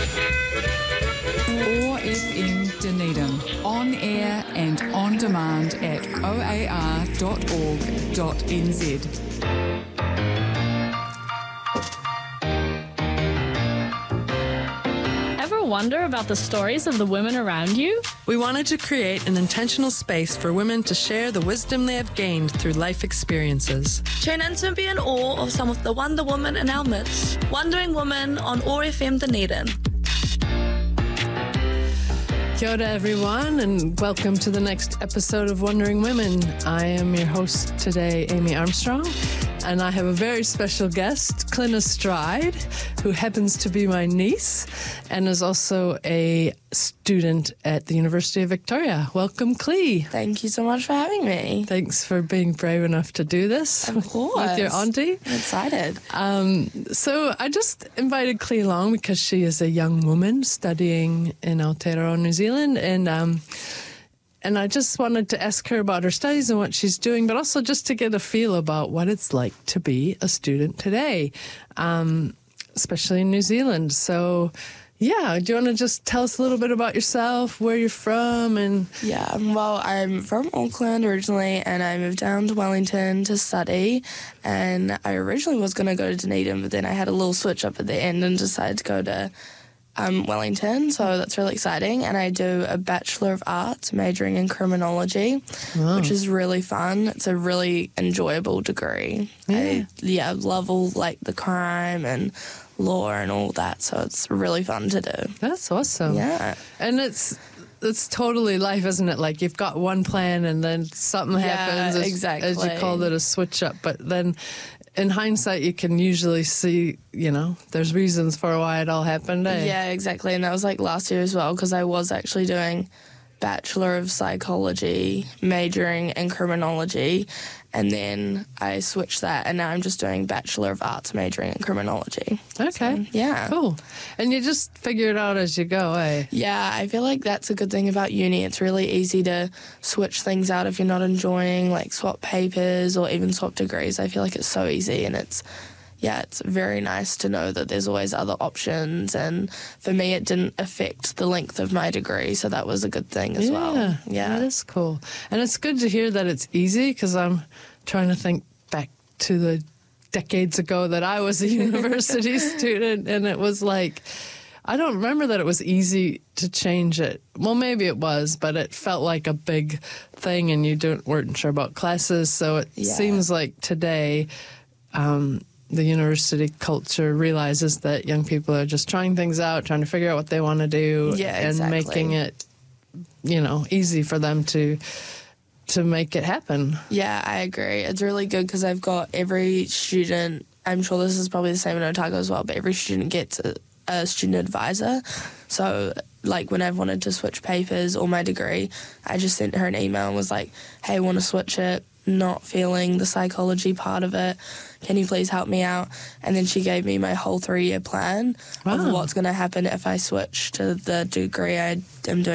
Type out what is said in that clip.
ORFM Dunedin, on air and on demand at oar.org.nz. Ever wonder about the stories of the women around you? We wanted to create an intentional space for women to share the wisdom they have gained through life experiences. Tune in to be in awe of some of the Wonder Women in our midst. Wondering Women on ORFM Dunedin. Kia ora everyone, and welcome to the next episode of Wondering Women. I am your host today, Amy Armstrong, and I have a very special guest, Clina Stride, who happens to be my niece and is also a student at the University of Victoria. Welcome, Clee. Thank you so much for having me. Thanks for being brave enough to do this Of course. with your auntie. I'm excited. So I just invited Clee along because she is a young woman studying in Aotearoa, New Zealand, and I just wanted to ask her about her studies and what she's doing, but also just to get a feel about what it's like to be a student today, especially in New Zealand. So, yeah, do you want to just tell us a little bit about yourself, where you're from? Yeah, well, I'm from Auckland originally, and I moved down to Wellington to study, and I originally was going to go to Dunedin, but then I had a little switch up at the end and decided to go to Wellington, so that's really exciting. And I do a Bachelor of Arts majoring in criminology, which is really fun. It's a really enjoyable degree. I love all like the crime and law and all that, so it's really fun to do. That's awesome. Yeah. And it's totally life, isn't it? Like you've got one plan and then something happens, as you called it, a switch up. But then in hindsight, you can usually see, there's reasons for why it all happened. Yeah, exactly. And that was like last year as well, because I was actually doing Bachelor of Psychology, majoring in criminology, and then I switched that, and now I'm just doing Bachelor of Arts, majoring in criminology. Okay. So, yeah. Cool. And you just figure it out as you go, eh? Yeah, I feel like that's a good thing about uni. It's really easy to switch things out if you're not enjoying, like swap papers or even swap degrees. I feel like it's so easy, and it's very nice to know that there's always other options. And for me, it didn't affect the length of my degree, so that was a good thing as well. Yeah, that is cool. And it's good to hear that it's easy, because I'm trying to think back to the decades ago that I was a university student, and it was like, I don't remember that it was easy to change it. Well, maybe it was, but it felt like a big thing, and you weren't sure about classes. So it seems like today, the university culture realizes that young people are just trying things out, trying to figure out what they want to do, and making it, easy for them to make it happen. Yeah, I agree. It's really good because I've got every student, I'm sure this is probably the same in Otago as well, but every student gets a student advisor. So, like, when I've wanted to switch papers or my degree, I just sent her an email and was like, hey, I want to switch it, not feeling the psychology part of it. Can you please help me out? And then she gave me my whole 3-year plan of what's going to happen if I switch to the degree I am doing